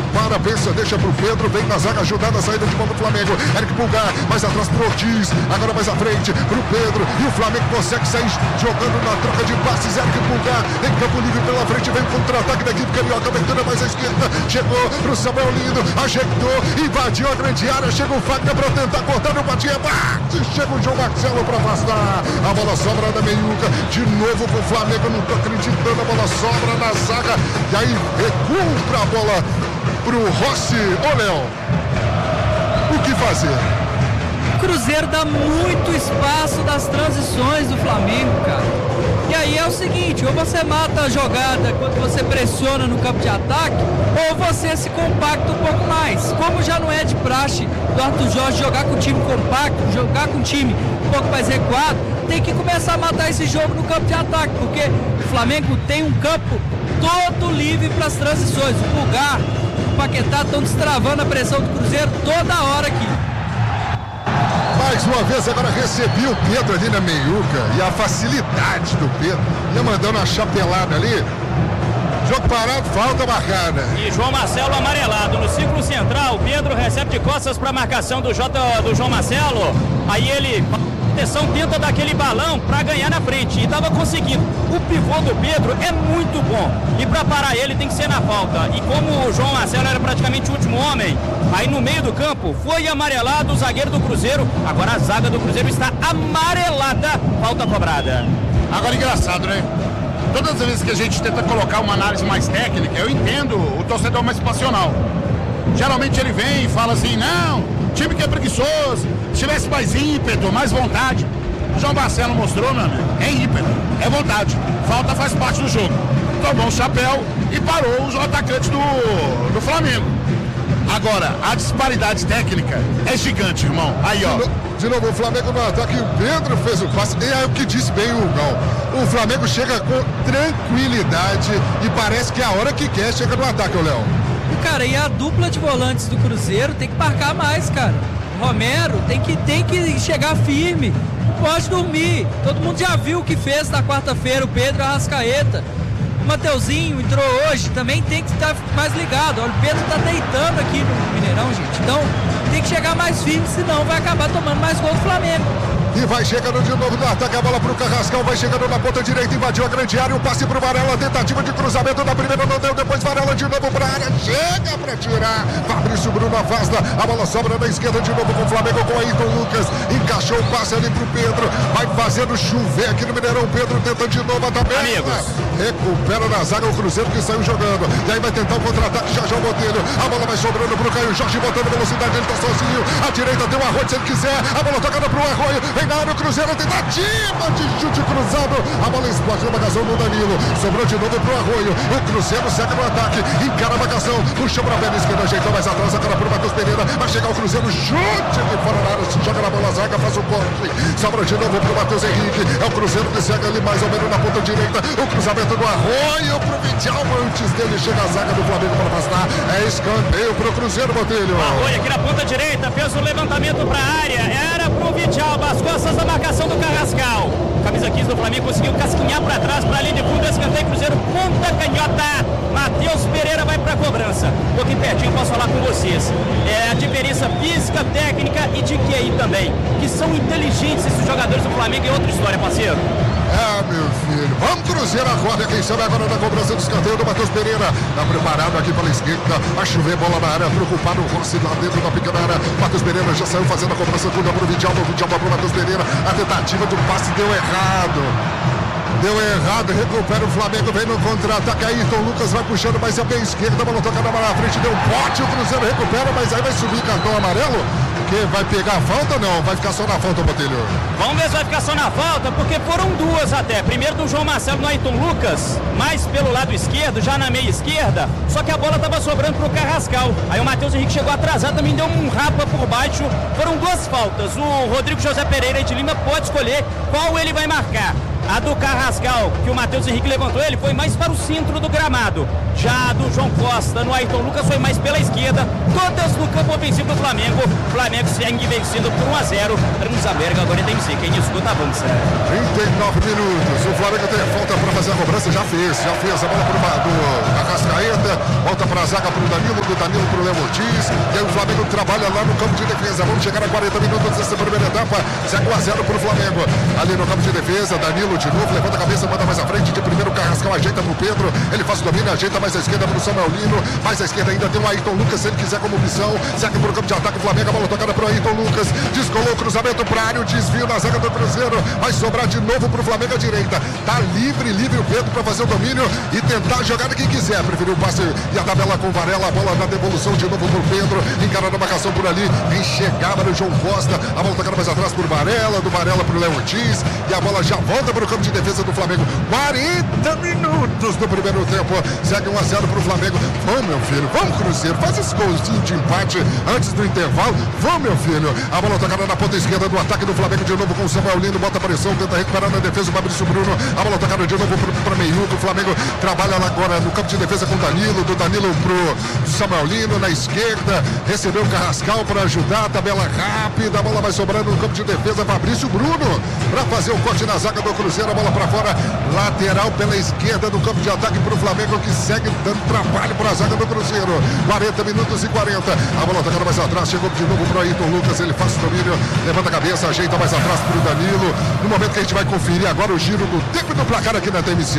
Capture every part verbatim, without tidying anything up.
para, pensa, deixa pro Pedro, vem na zaga ajudando a saída de bola do Flamengo. Eric Pulgar, mais atrás pro Ortiz, agora mais à frente pro Pedro, e o Flamengo consegue sair jogando na troca de passes. Eric Pulgar em campo livre pela frente, vem contra-ataque da equipe carioca, abertura mais à esquerda, chegou pro Samuel Lindo, ajeitou, invadiu a grande área, chega o Fagner para tentar cortar, no batia, bate, chega o João Marcelo para afastar, a bola sobra da meiuca, de novo com o Flamengo, não tô acreditando, a bola sobra na zaga, e aí recupera a bola pro Rossi. Ô Léo, o que fazer? O Cruzeiro dá muito espaço das transições do Flamengo, cara. E aí é o seguinte, ou você mata a jogada quando você pressiona no campo de ataque, ou você se compacta um pouco mais. Como já não é de praxe do Arthur Jorge jogar com o time compacto, jogar com o time um pouco mais recuado, tem que começar a matar esse jogo no campo de ataque, porque o Flamengo tem um campo todo livre para as transições. O Pulgar, o Paquetá estão destravando a pressão do Cruzeiro toda hora aqui. Mais uma vez agora recebi o Pedro ali na meiuca, e a facilidade do Pedro, ia mandando uma chapelada ali, jogo parado, falta marcada. E João Marcelo amarelado no círculo central. Pedro recebe de costas para a marcação do, J, do João Marcelo, aí ele atenção, tenta dar aquele balão para ganhar na frente, e estava conseguindo. O pivô do Pedro é muito bom, e para parar ele tem que ser na falta, e como o João Marcelo era praticamente o último homem, aí no meio do campo foi amarelado o zagueiro do Cruzeiro. Agora a zaga do Cruzeiro está amarelada, falta cobrada. Agora engraçado, né? Todas as vezes que a gente tenta colocar uma análise mais técnica, eu entendo o torcedor mais passional. Geralmente ele vem e fala assim, não, time que é preguiçoso, se tivesse mais ímpeto, mais vontade. O João Marcelo mostrou, meu amigo, é ímpeto, é vontade. Falta faz parte do jogo. Tomou um chapéu e parou os atacantes do, do Flamengo. Agora, a disparidade técnica é gigante, irmão. Aí, ó. De, no, de novo, o Flamengo no ataque, o Pedro fez o passe, e é o que disse bem o Gão. O Flamengo chega com tranquilidade e parece que a hora que quer chega no ataque, o Léo. Cara, e a dupla de volantes do Cruzeiro tem que marcar mais, cara. O Romero tem que, tem que chegar firme, não pode dormir. Todo mundo já viu o que fez na quarta-feira o Pedro Arrascaeta. O Mateuzinho entrou hoje, também tem que estar mais ligado. Olha, o Pedro tá deitando aqui no Mineirão, gente. Então tem que chegar mais firme, senão vai acabar tomando mais gol do Flamengo. E vai chegando de novo no ataque, a bola pro Carrascal, vai chegando na ponta direita, invadiu a grande área, o passe pro Varela, tentativa de cruzamento da primeira, não deu, depois Varela de novo pra área, chega pra tirar, Fabrício Bruno afasta, a bola sobra na esquerda de novo com o Flamengo, com Ayrton Lucas, encaixou o passe ali pro Pedro, vai fazendo chover aqui no Mineirão, Pedro tenta de novo a tabela, amigos, recupera na zaga o Cruzeiro que saiu jogando, e aí vai tentar o contra-ataque, já já o Botelho, a bola vai sobrando pro Caio Jorge, botando velocidade, ele tá sozinho, a direita tem o Arroio se ele quiser, a bola tocada pro Arroio, vem na área o Cruzeiro, tentativa de chute cruzado, a bola explode na marcação do Danilo, sobrou de novo pro Arroio, o Cruzeiro segue no ataque, encara a marcação, puxa pra perna esquerda, ajeitou mais atrás, agora pro Matheus Pereira, vai chegar o Cruzeiro, chute de fora da área, se joga na bola, a zaga, faz o corte, sobra de novo pro Matheus Henrique, é o Cruzeiro que segue ali mais ou menos na ponta direita, o cruzamento do Arroio pro Vidial, antes dele chega a zaga do Flamengo para afastar, é escanteio pro Cruzeiro, Botelho. O Arroio aqui na ponta direita, fez o levantamento pra área, era pro Vidial, as costas da marcação do Carrascal. Camisa quinze do Flamengo conseguiu casquinhar para trás, para a linha de fundo, escanteio Cruzeiro, ponta canhota. Matheus Pereira vai para a cobrança. Um pouquinho pertinho, posso falar com vocês. É a diferença física, técnica e de Q I também. Que são inteligentes esses jogadores do Flamengo, é outra história, parceiro. Ah, meu filho. Vamos Cruzeiro agora. Quem sabe agora na cobrança do escanteio do Matheus Pereira. Tá preparado aqui pela esquerda. Vai chover bola na área. Preocupado o Rossi lá dentro da pequena área. Matheus Pereira já saiu fazendo a cobrança toda pro Vidial. O Vidial pro Matheus Pereira. A tentativa do passe deu errado. Deu errado, recupera o Flamengo, vem no contra-ataque, Ayrton Lucas vai puxando, mas é bem esquerda, a bola tocada na frente, deu bote, o Cruzeiro recupera, mas aí vai subir cartão amarelo, que vai pegar a falta ou não? Vai ficar só na falta, Botelho? Vamos ver se vai ficar só na falta, porque foram duas até, primeiro do João Marcelo no Ayrton Lucas, mais pelo lado esquerdo, já na meia esquerda, só que a bola estava sobrando pro Carrascal, aí o Matheus Henrique chegou atrasado, também deu um rapa por baixo, foram duas faltas, o Rodrigo José Pereira de Lima pode escolher qual ele vai marcar. A do Carrascal, que o Matheus Henrique levantou ele, foi mais para o centro do gramado. Já a do João Costa, no Ayrton Lucas, foi mais pela esquerda. Todas no campo ofensivo do Flamengo. O Flamengo segue vencendo por um a zero. Transamérica agora tem que ser. Quem escuta avança. trinta e nove minutos. O Flamengo tem a falta para fazer a cobrança. Já fez, já fez. A bola para o Arrascaeta, volta para a zaga para o Danilo, do Danilo para o Léo Ortiz, e aí o Flamengo trabalha lá no campo de defesa. Vamos chegar a quarenta minutos dessa primeira etapa, segue um a zero para o Flamengo. Ali no campo de defesa, Danilo de novo, levanta a cabeça, manda mais à frente, de primeiro o Carrascal ajeita para o Pedro, ele faz o domínio, ajeita mais à esquerda para o Samuel Lino, mais à esquerda ainda tem o Ayrton Lucas, se ele quiser como opção, segue para o campo de ataque o Flamengo, a bola tocada para o Ayrton Lucas, descolou o cruzamento para a área, o desvio na zaga do Cruzeiro, vai sobrar de novo para o Flamengo à direita, tá livre, livre o Pedro para fazer o domínio e tentar a jogada que quiser, preferiu o passe e a tabela com o Varela, a bola na devolução de novo para o Pedro, encarando a marcação por ali, em chegada no João Costa, a bola tocada mais atrás por Varela, do Varela para o Léo Ortiz, e a bola já volta para o campo de defesa do Flamengo, quarenta minutos do primeiro tempo, segue um a zero para o Flamengo. Vamos, meu filho, vamos, Cruzeiro, faz esse golzinho de empate antes do intervalo, vamos, meu filho. A bola tocada na ponta esquerda do ataque do Flamengo de novo com o Samuel Lino, bota a pressão, tenta recuperar na defesa o Fabrício Bruno, a bola tocada de novo para Meiuca, o Flamengo trabalha lá agora no campo de defesa com o Danilo, do Danilo pro Samuel Lino na esquerda, recebeu o Carrascal para ajudar, tabela rápida, a bola vai sobrando no campo de defesa, Fabrício Bruno para fazer o corte na zaga do Cruzeiro, a bola para fora, lateral pela esquerda do campo de ataque para o Flamengo que segue dando trabalho para a zaga do Cruzeiro, quarenta minutos e quarenta, a bola tocando mais atrás, chegou de novo para o Ayrton Lucas, ele faz o domínio, levanta a cabeça, ajeita mais atrás para o Danilo, no momento que a gente vai conferir agora o giro do tempo do placar aqui na T M C.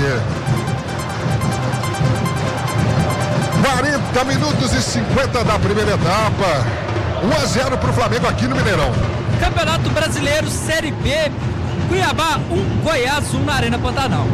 quarenta minutos e cinquenta da primeira etapa, um a zero para o Flamengo aqui no Mineirão. Campeonato Brasileiro Série B, Cuiabá um, Goiás um na Arena Pantanal.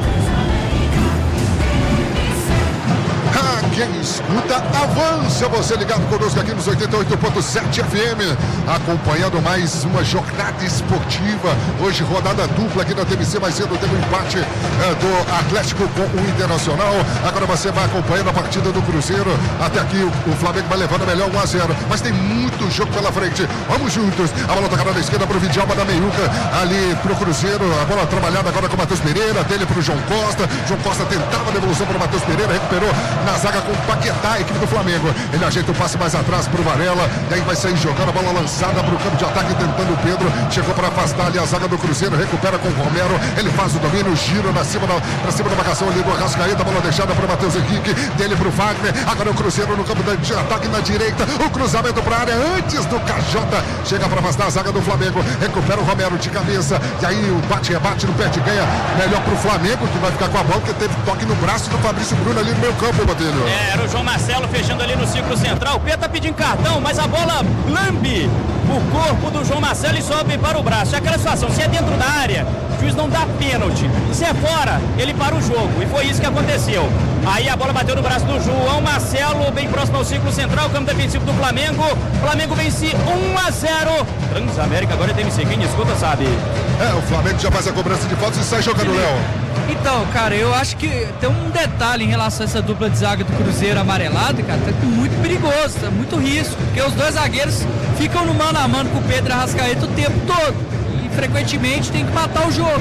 Ah, quem escuta, avança, você ligado conosco aqui nos oitenta e oito ponto sete F M, acompanhando mais uma jornada esportiva, hoje rodada dupla aqui na T M C, mais cedo teve um empate é, do Atlético com o Internacional, agora você vai acompanhando a partida do Cruzeiro, até aqui o, o Flamengo vai levando melhor um a zero, mas tem muito jogo pela frente, vamos juntos, a bola tocada na esquerda para o Vidalba da Meiuca, ali para o Cruzeiro, a bola trabalhada agora com o Matheus Pereira, dele para o João Costa, João Costa tentava a devolução para o Matheus Pereira, recuperou na zaga com o Paquetá, a equipe do Flamengo. Ele ajeita o passe mais atrás para o Varela. E aí vai sair jogando a bola lançada para o campo de ataque, tentando o Pedro. Chegou para afastar ali a zaga do Cruzeiro. Recupera com o Romero. Ele faz o domínio, gira na cima da, pra cima da marcação ali do Arrascaeta. A bola deixada para o Matheus Henrique. Dele para o Wagner. Agora o Cruzeiro no campo de ataque na direita. O cruzamento para a área antes do Cajota. Chega para afastar a zaga do Flamengo. Recupera o Romero de cabeça. E aí o bate-rebate no pé de ganha. Melhor para o Flamengo, que vai ficar com a bola, porque teve toque no braço do Fabrício Bruno ali no meio campo, Botelho. É, era o João Marcelo fechando ali no círculo central. O Pedro tá pedindo cartão, mas a bola lambe o corpo do João Marcelo e sobe para o braço. É aquela situação, se é dentro da área, o juiz não dá pênalti. Se é fora, ele para o jogo. E foi isso que aconteceu. Aí a bola bateu no braço do João Marcelo, bem próximo ao círculo central, campo defensivo do Flamengo. Flamengo vence um a zero. Transamérica agora é T M C, quem escuta sabe. É, o Flamengo já faz a cobrança de faltas e sai jogando, Léo. Então, cara, eu acho que tem um detalhe em relação a essa dupla de zaga do Cruzeiro amarelado, cara, tá muito perigoso, tá muito risco, porque os dois zagueiros ficam no mano a mano com o Pedro Arrascaeta o tempo todo e frequentemente tem que matar o jogo.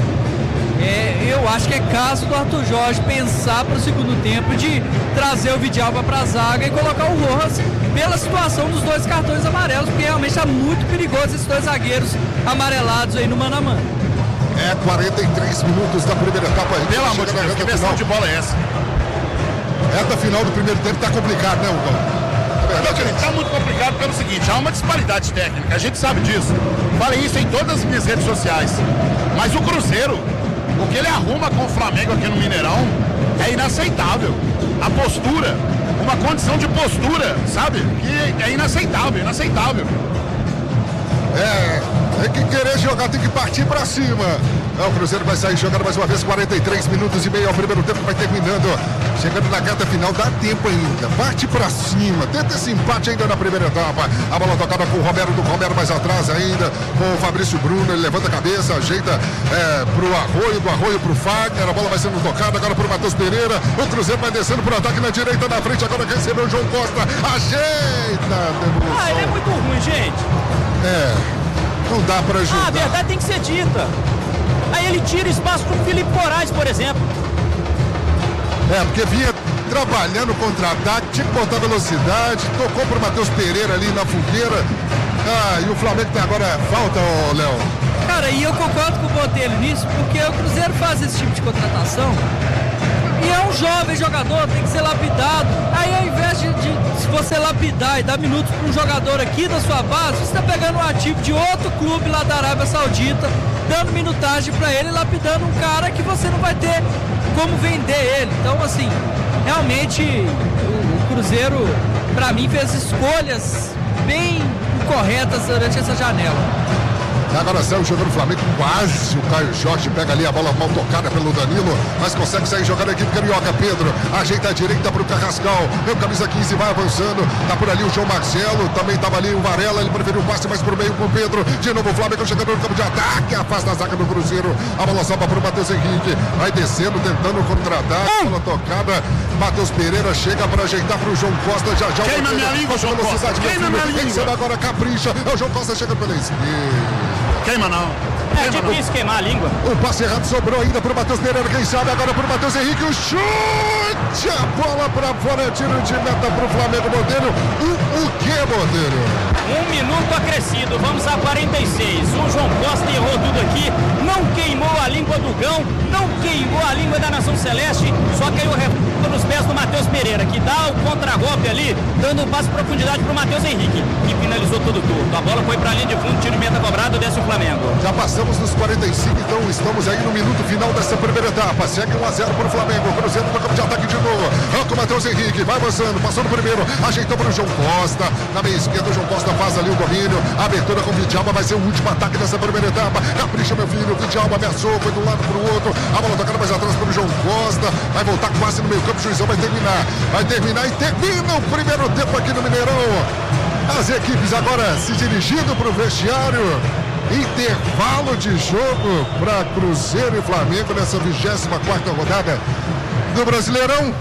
É, eu acho que é caso do Arthur Jorge pensar para o segundo tempo de trazer o Vidalba para a zaga e colocar o Rojas pela situação dos dois cartões amarelos, porque realmente está muito perigoso esses dois zagueiros amarelados aí no mano a mano. É, quarenta e três minutos da primeira etapa. Pelo amor de Deus, que versão de bola é essa? Reta final do primeiro tempo tá complicado, né, Hugo? Não, querido, tá muito complicado pelo seguinte, há uma disparidade técnica, a gente sabe disso. Falei isso em todas as minhas redes sociais. Mas o Cruzeiro, o que ele arruma com o Flamengo aqui no Mineirão, é inaceitável. A postura, uma condição de postura, sabe? Que é inaceitável, inaceitável. É, tem que querer jogar, tem que partir pra cima. É, o Cruzeiro vai sair jogando mais uma vez, quarenta e três minutos e meio ao primeiro tempo, vai terminando. Chegando na reta final, dá tempo ainda. Parte pra cima, tenta esse empate ainda na primeira etapa. A bola tocada com o Romero, do Romero mais atrás ainda, com o Fabrício Bruno, ele levanta a cabeça, ajeita é, pro Arroio, do Arroio pro Fagner, a bola vai sendo tocada agora pro Matheus Pereira. O Cruzeiro vai descendo pro ataque na direita, na frente, agora recebeu o João Costa, ajeita a devolução. Ah, ele é muito ruim, gente. É, não dá pra ajudar. Ah, a verdade tem que ser dita. Aí ele tira espaço com o Felipe Moraes, por exemplo. É, porque vinha trabalhando contra-ataque, tinha que botar velocidade, tocou pro Matheus Pereira ali na fogueira. Ah, e o Flamengo tem agora falta, ô Léo. Cara, e eu concordo com o Botelho nisso, porque o Cruzeiro faz esse tipo de contratação E é um jovem jogador, tem que ser lapidado. Aí ao invés de, de se você lapidar e dar minutos para um jogador aqui da sua base, você está pegando um ativo de outro clube lá da Arábia Saudita, dando minutagem para ele, lapidando um cara que você não vai ter como vender ele. Então, assim, realmente o, o Cruzeiro, para mim, fez escolhas bem corretas durante essa janela. Agora saiu jogando o Flamengo, quase o Caio Jorge pega ali a bola mal tocada pelo Danilo, mas consegue sair jogando a equipe carioca. Pedro ajeita a direita para o Carrascal, meu camisa quinze vai avançando, tá por ali o João Marcelo, também tava ali o Varela, ele preferiu o passe mais pro meio com o Pedro, de novo o Flamengo chegando no campo de ataque, afasta a zaga do Cruzeiro, a bola sobra pro Matheus Henrique, vai descendo, tentando contra-ataque, bola tocada, Matheus Pereira chega para ajeitar pro João Costa, já já queima minha língua, João Costa, queima minha língua, agora capricha, é o João Costa chegando pela esquerda. Queima não. É Queima difícil não. queimar a língua. O passe errado sobrou ainda pro Matheus Pereira, quem sabe agora pro Matheus Henrique, o chute, a bola pra fora, tiro de meta pro Flamengo. Monteiro, o, o que, Monteiro? Um minuto acrescido, vamos a quarenta e seis. O João Costa errou tudo aqui, não queimou a língua do Gão, não queimou a língua da Nação Celeste, só caiu o refugo nos pés do Matheus Pereira, que dá o contragolpe ali, dando um passe de profundidade pro Matheus Henrique, que finalizou todo tudo. A bola foi pra linha de fundo, tiro de meta cobrado, desce o Flamengo. Já passamos dos quarenta e cinco, então estamos aí no minuto final dessa primeira etapa. Segue um a zero para o Flamengo. O Cruzeiro no campo de ataque de novo. Arranca o Matheus Henrique, vai avançando, passou no primeiro, ajeitou para o João Costa. Na meia esquerda, o João Costa faz ali o domínio. A abertura com o Vidalba vai ser o último ataque dessa primeira etapa. Capricha, meu filho. O Vidalba ameaçou, foi de um lado para o outro. A bola tocando mais atrás para o João Costa. Vai voltar quase no meio campo. O Juizão vai terminar. Vai terminar e termina o primeiro tempo aqui no Mineirão. As equipes agora se dirigindo para o vestiário. Intervalo de jogo para Cruzeiro e Flamengo nessa vigésima quarta rodada do Brasileirão.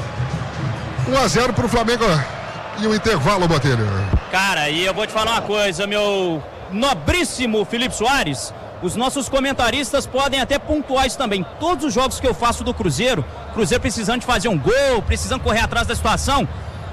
um a zero para o Flamengo e o intervalo, Botelho. Cara, e eu vou te falar uma coisa, meu nobríssimo Felipe Soares. Os nossos comentaristas podem até pontuar isso também. Todos os jogos que eu faço do Cruzeiro, Cruzeiro precisando de fazer um gol, precisando correr atrás da situação,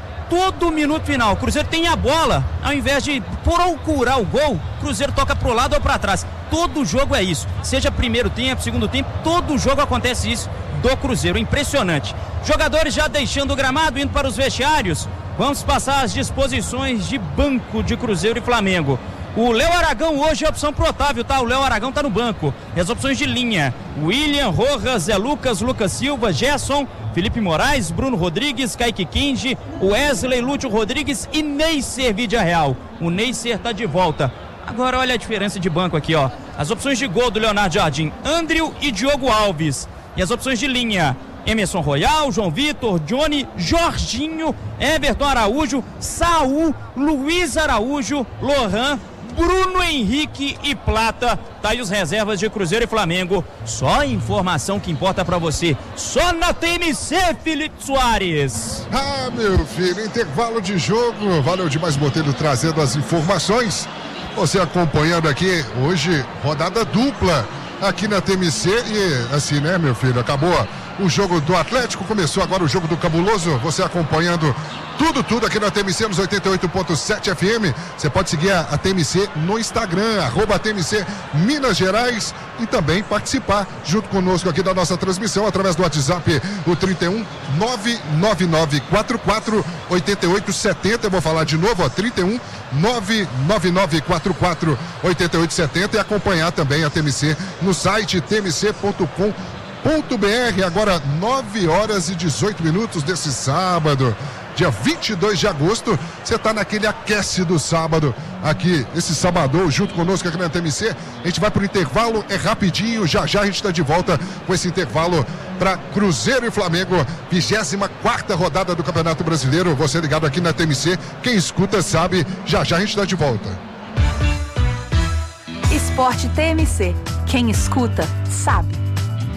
todo minuto final, o Cruzeiro tem a bola, ao invés de procurar o gol, o Cruzeiro toca pro lado ou para trás. Todo jogo é isso, seja primeiro tempo, segundo tempo, todo jogo acontece isso do Cruzeiro, impressionante. Jogadores já deixando o gramado, indo para os vestiários. Vamos passar as disposições de banco de Cruzeiro e Flamengo. O Léo Aragão hoje é a opção pro Otávio, tá? O Léo Aragão tá no banco. E as opções de linha: William, Rojas, Zé Lucas, Lucas Silva, Gerson, Felipe Moraes, Bruno Rodrigues, Kaique Kinge, Wesley, Lúcio Rodrigues e Neisser Vídea Real. O Neisser tá de volta. Agora olha a diferença de banco aqui, ó. As opções de gol do Leonardo Jardim: Andrew e Diogo Alves. E as opções de linha: Emerson Royal, João Vitor, Johnny, Jorginho, Everton Araújo, Saul, Luiz Araújo, Lohan, Bruno Henrique e Plata. Tá aí os reservas de Cruzeiro e Flamengo. Só a informação que importa pra você. Só na T M C, Felipe Soares. Ah, meu filho, intervalo de jogo. Valeu demais, Botelho, trazendo as informações. Você acompanhando aqui hoje, rodada dupla aqui na T M C. E assim, né, meu filho, acabou o jogo do Atlético, começou agora o jogo do Cabuloso. Você acompanhando tudo, tudo aqui na T M C nos oitenta e oito ponto sete F M. Você pode seguir a, a T M C no Instagram, arroba T M C Minas Gerais, e também participar junto conosco aqui da nossa transmissão através do WhatsApp, o trinta e um, nove nove nove quatro quatro, oito oito sete zero. Eu vou falar de novo, ó, trinta e um, nove nove nove quatro quatro, oito oito sete zero, e acompanhar também a T M C no site t m c ponto com ponto b r. Agora nove horas e dezoito minutos desse sábado, dia vinte e dois de agosto. Você está naquele aquece do sábado aqui, esse sabadão, junto conosco aqui na T M C. A gente vai para o intervalo, é rapidinho, já já a gente está de volta com esse intervalo para Cruzeiro e Flamengo, vigésima quarta rodada do Campeonato Brasileiro. Você ligado aqui na T M C, quem escuta sabe, já já a gente está de volta. Esporte T M C, quem escuta sabe.